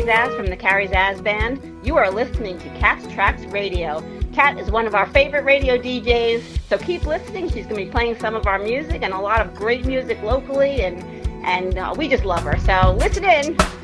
Carrie Zaz from the Carrie Zaz Band. You are listening to Cat's Tracks Radio. Cat is one of our favorite radio DJs, so keep listening. She's going to be playing some of our music and a lot of great music locally, and we just love her. So listen in.